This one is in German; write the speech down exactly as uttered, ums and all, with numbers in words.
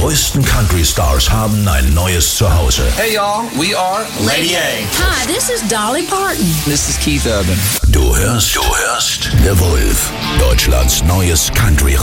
größten Country-Stars haben ein neues Zuhause. Hey y'all, we are Lady A. Hi, this is Dolly Parton. This is Keith Urban. Du hörst, du hörst The Wolf, Deutschlands neues Country